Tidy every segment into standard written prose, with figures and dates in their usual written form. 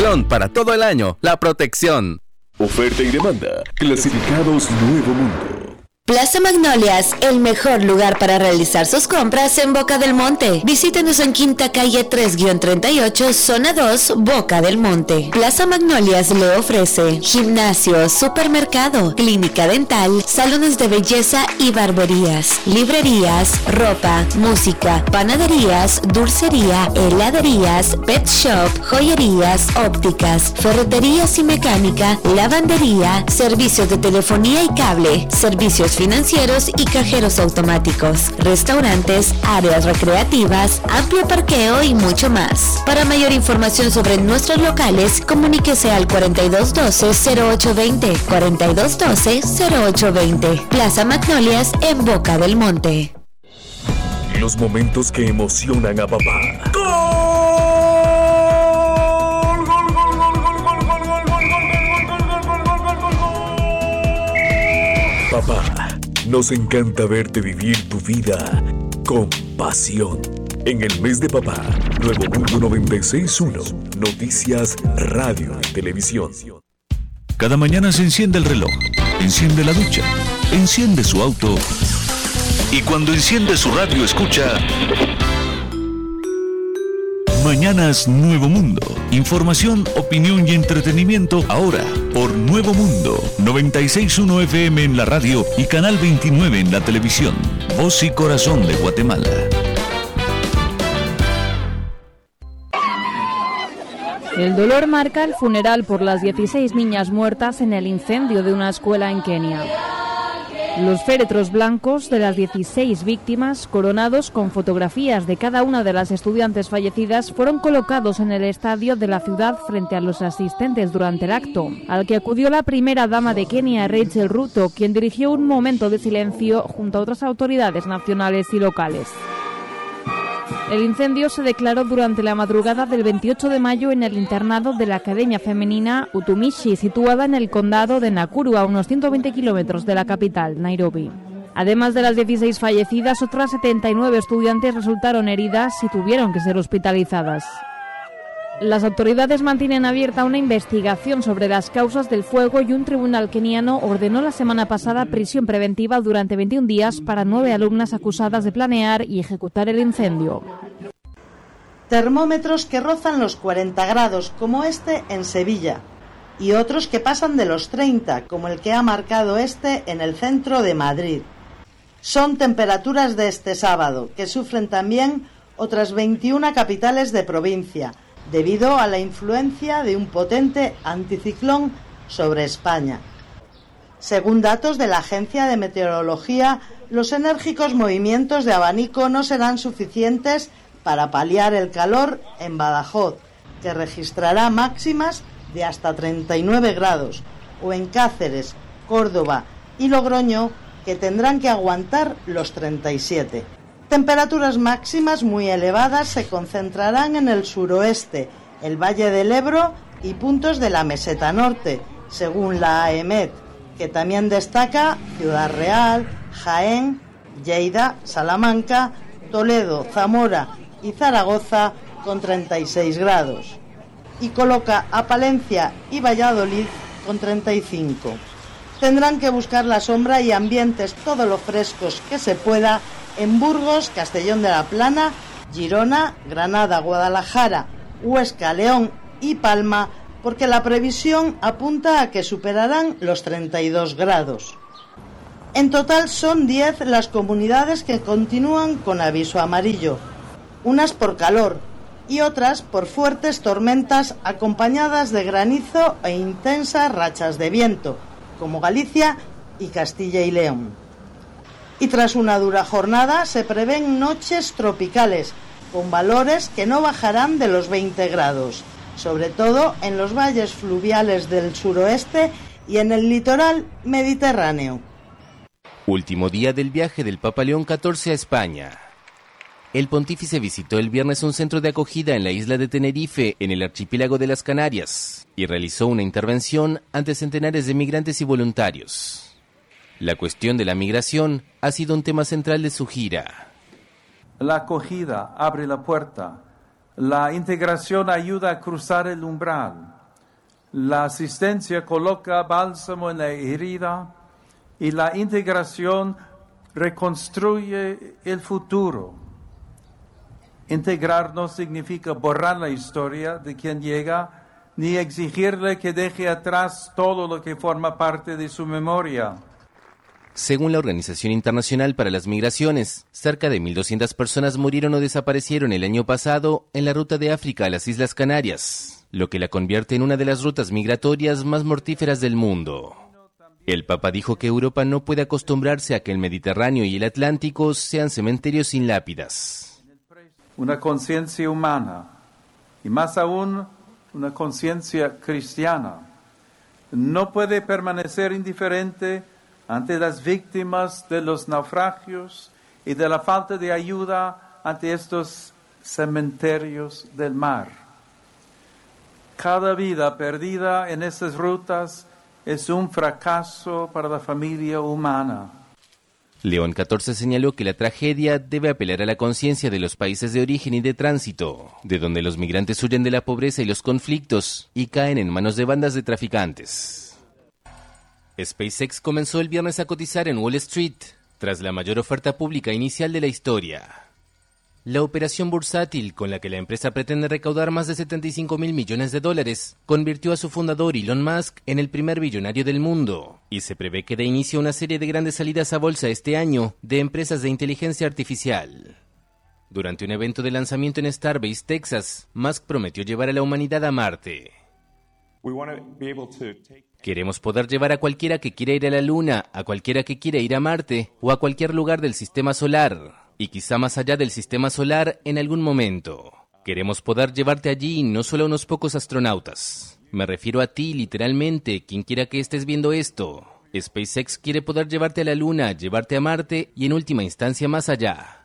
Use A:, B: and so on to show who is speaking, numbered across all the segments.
A: Calefacción para todo el año. La protección.
B: Oferta y demanda. Clasificados Nuevo Mundo.
C: Plaza Magnolias, el mejor lugar para realizar sus compras en Boca del Monte. Visítenos en Quinta Calle 3-38, Zona 2, Boca del Monte. Plaza Magnolias le ofrece gimnasio, supermercado, clínica dental, salones de belleza y barberías, librerías, ropa, música, panaderías, dulcería, heladerías, pet shop, joyerías, ópticas, ferreterías y mecánica, lavandería, servicios de telefonía y cable, servicios financieros y cajeros automáticos, restaurantes, áreas recreativas, amplio parqueo y mucho más. Para mayor información sobre nuestros locales, comuníquese al 4212-0820, 4212-0820. Plaza Magnolias en Boca del Monte.
B: Los momentos que emocionan a papá. Papá, nos encanta verte vivir tu vida con pasión. En el mes de papá, Nuevo Mundo 96.1, noticias, radio y televisión.
D: Cada mañana se enciende el reloj, enciende la ducha, enciende su auto y cuando enciende su radio escucha Mañanas Nuevo Mundo. Información, opinión y entretenimiento ahora por Nuevo Mundo 96.1 FM en la radio y Canal 29 en la televisión. Voz y corazón de Guatemala.
E: El dolor marca el funeral por las 16 niñas muertas en el incendio de una escuela en Kenia. Los féretros blancos de las 16 víctimas, coronados con fotografías de cada una de las estudiantes fallecidas, fueron colocados en el estadio de la ciudad frente a los asistentes durante el acto, al que acudió la primera dama de Kenia, Rachel Ruto, quien dirigió un momento de silencio junto a otras autoridades nacionales y locales. El incendio se declaró durante la madrugada del 28 de mayo en el internado de la Academia Femenina Utumishi, situada en el condado de Nakuru, a unos 120 kilómetros de la capital, Nairobi. Además de las 16 fallecidas, otras 79 estudiantes resultaron heridas y tuvieron que ser hospitalizadas. Las autoridades mantienen abierta una investigación sobre las causas del fuego y un tribunal keniano ordenó la semana pasada prisión preventiva durante 21 días para 9 alumnas acusadas de planear y ejecutar el incendio.
F: Termómetros que rozan los 40 grados, como este en Sevilla, y otros que pasan de los 30, como el que ha marcado este en el centro de Madrid. Son temperaturas de este sábado, que sufren también otras 21 capitales de provincia, debido a la influencia de un potente anticiclón sobre España. Según datos de la Agencia de Meteorología, los enérgicos movimientos de abanico no serán suficientes para paliar el calor en Badajoz, que registrará máximas de hasta 39 grados, o en Cáceres, Córdoba y Logroño, que tendrán que aguantar los 37. Temperaturas máximas muy elevadas se concentrarán en el suroeste, el Valle del Ebro y puntos de la Meseta Norte, según la AEMET, que también destaca Ciudad Real, Jaén, Lleida, Salamanca, Toledo, Zamora y Zaragoza con 36 grados. Y coloca a Palencia y Valladolid con 35. Tendrán que buscar la sombra y ambientes todo lo frescos que se pueda en Burgos, Castellón de la Plana, Girona, Granada, Guadalajara, Huesca, León y Palma, porque la previsión apunta a que superarán los 32 grados. En total son 10 las comunidades que continúan con aviso amarillo, unas por calor y otras por fuertes tormentas acompañadas de granizo e intensas rachas de viento, como Galicia y Castilla y León. Y tras una dura jornada se prevén noches tropicales, con valores que no bajarán de los 20 grados, sobre todo en los valles fluviales del suroeste y en el litoral mediterráneo.
G: Último día del viaje del Papa León XIV a España. El pontífice visitó el viernes un centro de acogida en la isla de Tenerife, en el archipiélago de las Canarias, y realizó una intervención ante centenares de migrantes y voluntarios. La cuestión de la migración ha sido un tema central de su gira.
H: La acogida abre la puerta, la integración ayuda a cruzar el umbral. La asistencia coloca bálsamo en la herida y la integración reconstruye el futuro. Integrar no significa borrar la historia de quien llega, ni exigirle que deje atrás todo lo que forma parte de su memoria.
G: Según la Organización Internacional para las Migraciones, cerca de 1.200 personas murieron o desaparecieron el año pasado en la ruta de África a las Islas Canarias, lo que la convierte en una de las rutas migratorias más mortíferas del mundo. El Papa dijo que Europa no puede acostumbrarse a que el Mediterráneo y el Atlántico sean cementerios sin lápidas.
H: Una conciencia humana, y más aún una conciencia cristiana, no puede permanecer indiferente ante las víctimas de los naufragios y de la falta de ayuda ante estos cementerios del mar. Cada vida perdida en estas rutas es un fracaso para la familia humana.
G: León XIV señaló que la tragedia debe apelar a la conciencia de los países de origen y de tránsito, de donde los migrantes huyen de la pobreza y los conflictos y caen en manos de bandas de traficantes. SpaceX comenzó el viernes a cotizar en Wall Street, tras la mayor oferta pública inicial de la historia. La operación bursátil, con la que la empresa pretende recaudar más de $75,000 millones, convirtió a su fundador Elon Musk en el primer billonario del mundo, y se prevé que dé inicio a una serie de grandes salidas a bolsa este año de empresas de inteligencia artificial. Durante un evento de lanzamiento en Starbase, Texas, Musk prometió llevar a la humanidad a Marte. Queremos poder llevar a cualquiera que quiera ir a la Luna, a cualquiera que quiera ir a Marte, o a cualquier lugar del sistema solar, y quizá más allá del sistema solar en algún momento. Queremos poder llevarte allí, no solo a unos pocos astronautas. Me refiero a ti, literalmente, quien quiera que estés viendo esto. SpaceX quiere poder llevarte a la Luna, llevarte a Marte y en última instancia más allá.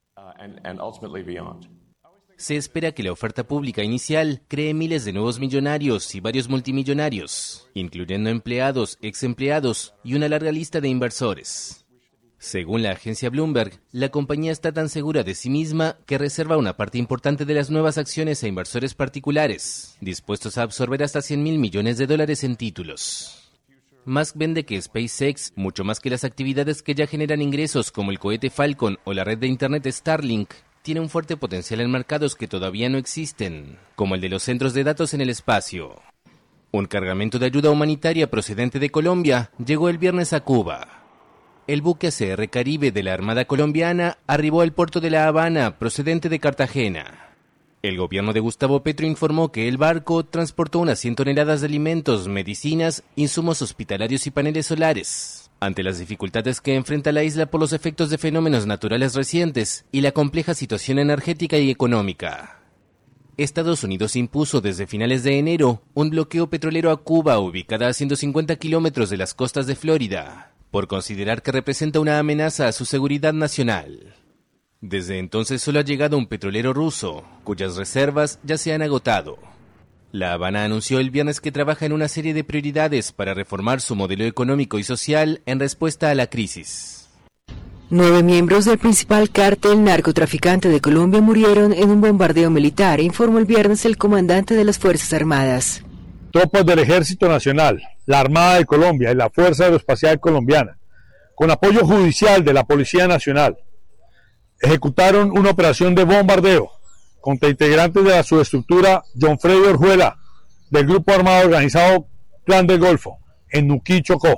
G: Se espera que la oferta pública inicial cree miles de nuevos millonarios y varios multimillonarios, incluyendo empleados, exempleados y una larga lista de inversores. Según la agencia Bloomberg, la compañía está tan segura de sí misma que reserva una parte importante de las nuevas acciones a inversores particulares, dispuestos a absorber hasta $100,000 millones en títulos. Musk vende que SpaceX, mucho más que las actividades que ya generan ingresos como el cohete Falcon o la red de Internet Starlink, tiene un fuerte potencial en mercados que todavía no existen, como el de los centros de datos en el espacio. Un cargamento de ayuda humanitaria procedente de Colombia llegó el viernes a Cuba. El buque ACR Caribe de la Armada colombiana arribó al puerto de La Habana, procedente de Cartagena. El gobierno de Gustavo Petro informó que el barco transportó unas 100 toneladas de alimentos, medicinas, insumos hospitalarios y paneles solares, ante las dificultades que enfrenta la isla por los efectos de fenómenos naturales recientes y la compleja situación energética y económica. Estados Unidos impuso desde finales de enero un bloqueo petrolero a Cuba, ubicada a 150 kilómetros de las costas de Florida, por considerar que representa una amenaza a su seguridad nacional. Desde entonces solo ha llegado un petrolero ruso, cuyas reservas ya se han agotado. La Habana anunció el viernes que trabaja en una serie de prioridades para reformar su modelo económico y social en respuesta a la crisis.
I: 9 miembros del principal cártel narcotraficante de Colombia murieron en un bombardeo militar, informó el viernes el comandante de las Fuerzas Armadas.
J: Tropas del Ejército Nacional, la Armada de Colombia y la Fuerza Aeroespacial Colombiana, con apoyo judicial de la Policía Nacional, ejecutaron una operación de bombardeo contra integrantes de la subestructura John Freddy Orjuela del Grupo Armado Organizado Clan del Golfo, en Nuquí, Chocó.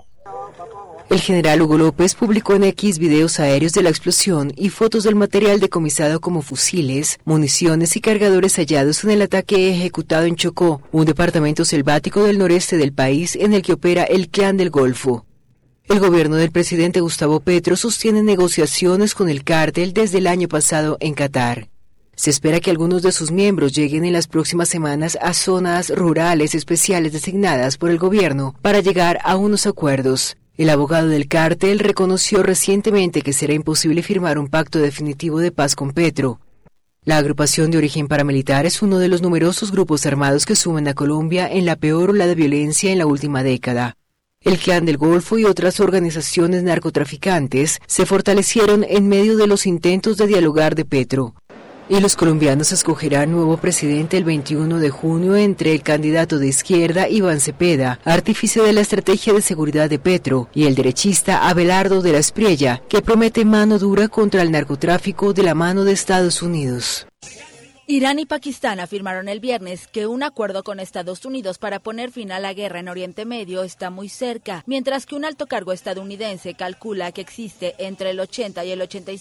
I: El general Hugo López publicó en X videos aéreos de la explosión y fotos del material decomisado como fusiles, municiones y cargadores hallados en el ataque ejecutado en Chocó, un departamento selvático del noreste del país en el que opera el Clan del Golfo. El gobierno del presidente Gustavo Petro sostiene negociaciones con el cártel desde el año pasado en Qatar. Se espera que algunos de sus miembros lleguen en las próximas semanas a zonas rurales especiales designadas por el gobierno para llegar a unos acuerdos. El abogado del cártel reconoció recientemente que será imposible firmar un pacto definitivo de paz con Petro. La agrupación de origen paramilitar es uno de los numerosos grupos armados que suman a Colombia en la peor ola de violencia en la última década. El Clan del Golfo y otras organizaciones narcotraficantes se fortalecieron en medio de los intentos de dialogar de Petro. Y los colombianos escogerán nuevo presidente el 21 de junio entre el candidato de izquierda Iván Cepeda, artífice de la estrategia de seguridad de Petro, y el derechista Abelardo de la Espriella, que promete mano dura contra el narcotráfico de la mano de Estados Unidos.
K: Irán y Pakistán afirmaron el viernes que un acuerdo con Estados Unidos para poner fin a la guerra en Oriente Medio está muy cerca, mientras que un alto cargo estadounidense calcula que existe entre el 80 y el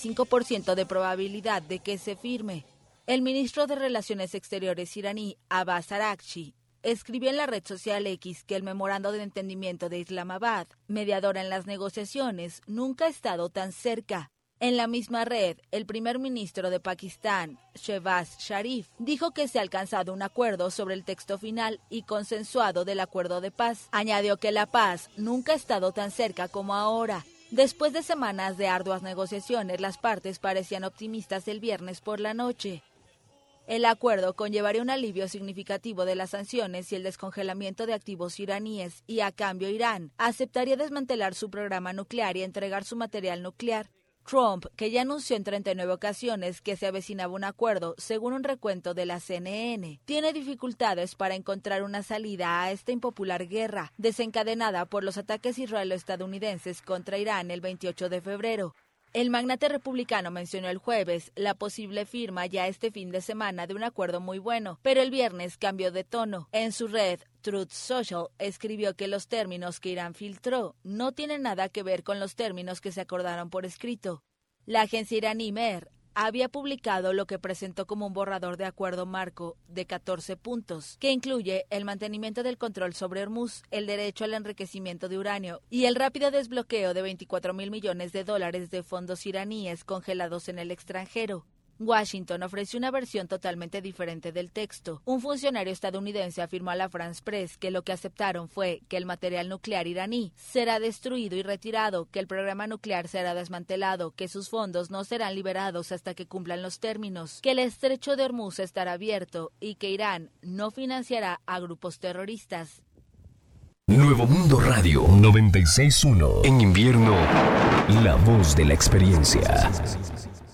K: 85% de probabilidad de que se firme. El ministro de Relaciones Exteriores iraní, Abbas Araghchi, escribió en la red social X que el memorando de entendimiento de Islamabad, mediadora en las negociaciones, nunca ha estado tan cerca. En la misma red, el primer ministro de Pakistán, Shehbaz Sharif, dijo que se ha alcanzado un acuerdo sobre el texto final y consensuado del acuerdo de paz. Añadió que la paz nunca ha estado tan cerca como ahora. Después de semanas de arduas negociaciones, las partes parecían optimistas el viernes por la noche. El acuerdo conllevaría un alivio significativo de las sanciones y el descongelamiento de activos iraníes, y a cambio Irán aceptaría desmantelar su programa nuclear y entregar su material nuclear. Trump, que ya anunció en 39 ocasiones que se avecinaba un acuerdo, según un recuento de la CNN, tiene dificultades para encontrar una salida a esta impopular guerra, desencadenada por los ataques israelo-estadounidenses contra Irán el 28 de febrero. El magnate republicano mencionó el jueves la posible firma ya este fin de semana de un acuerdo muy bueno, pero el viernes cambió de tono. En su red Truth Social escribió que los términos que Irán filtró no tienen nada que ver con los términos que se acordaron por escrito. La agencia iraní Mehr había publicado lo que presentó como un borrador de acuerdo marco de 14 puntos, que incluye el mantenimiento del control sobre Hormuz, el derecho al enriquecimiento de uranio y el rápido desbloqueo de $24.000 millones de fondos iraníes congelados en el extranjero. Washington ofreció una versión totalmente diferente del texto. Un funcionario estadounidense afirmó a la France Press que lo que aceptaron fue que el material nuclear iraní será destruido y retirado, que el programa nuclear será desmantelado, que sus fondos no serán liberados hasta que cumplan los términos, que el estrecho de Hormuz estará abierto y que Irán no financiará a grupos terroristas.
B: Nuevo Mundo Radio 96.1. En invierno, la voz de la experiencia.